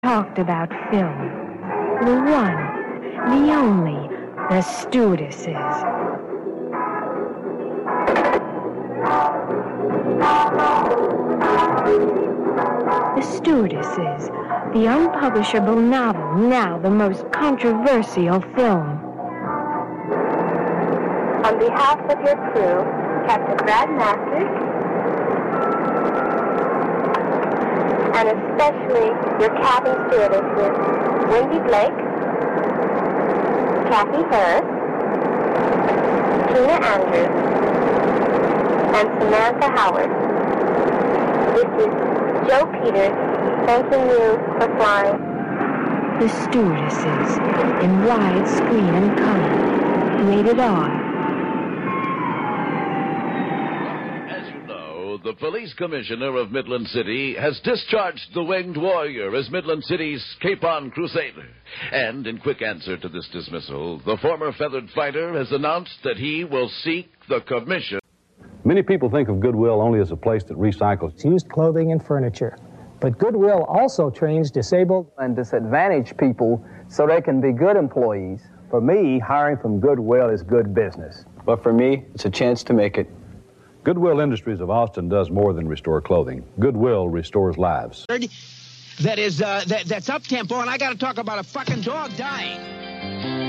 talked about film. The one, the only, the stewardesses. The Stewardesses, the unpublishable novel, now the most controversial film. On behalf of your crew, Captain Brad Masters, and especially your cabin stewardesses, Wendy Blake, Kathy Harris, Tina Andrews, and Samantha Howard. This is Joe Peters thanking you for flying. The Stewardesses, in widescreen and color. Rated R. The police commissioner of Midland City has discharged the Winged Warrior as Midland City's Capon Crusader. And in quick answer to this dismissal, the former feathered fighter has announced that he will seek the commission. Many people think of Goodwill only as a place that recycles used clothing and furniture. But Goodwill also trains disabled and disadvantaged people so they can be good employees. For me, hiring from Goodwill is good business. But for me, it's a chance to make it. Goodwill Industries of Austin does more than restore clothing. Goodwill restores lives. That's up-tempo, and I got to talk about a fucking dog dying.